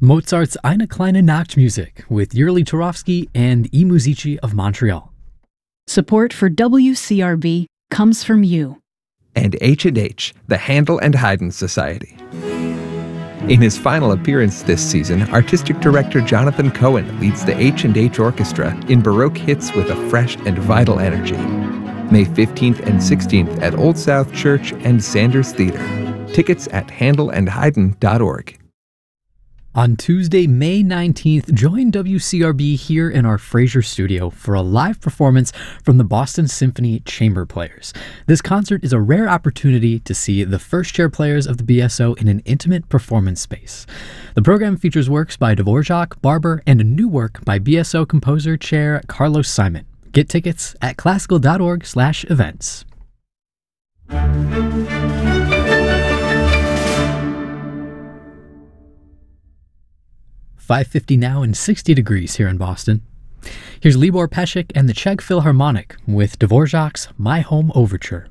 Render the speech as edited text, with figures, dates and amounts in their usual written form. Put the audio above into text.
Mozart's Eine kleine Nachtmusik with Yurly Turovsky and I Musici of Montreal. Support for WCRB comes from you. And H&H, the Handel and Haydn Society. In his final appearance this season, artistic director Jonathan Cohen leads the H&H Orchestra in Baroque hits with a fresh and vital energy. May 15th and 16th at Old South Church and Sanders Theater. Tickets at handelandhaydn.org. On Tuesday, May 19th, join WCRB here in our Fraser studio for a live performance from the Boston Symphony Chamber Players. This concert is a rare opportunity to see the first chair players of the BSO in an intimate performance space. The program features works by Dvorak, Barber, and a new work by BSO composer chair Carlos Simon. Get tickets at classical.org/events. 5:50 now and 60 degrees here in Boston. Here's Libor Pesik and the Czech Philharmonic with Dvorak's My Home Overture.